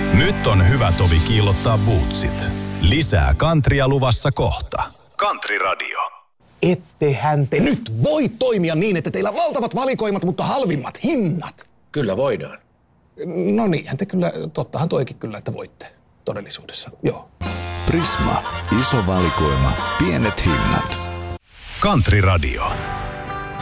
Nyt on hyvä tovi kiillottaa bootsit. Lisää kantria luvassa kohta. Country Radio. Ettehän te nyt voi toimia niin, että teillä on valtavat valikoimat, mutta halvimmat hinnat. Kyllä voidaan. No niinhän te kyllä, tottahan toikin kyllä, että voitte todellisuudessa, joo. Prisma. Iso valikoima. Pienet hinnat. Country Radio.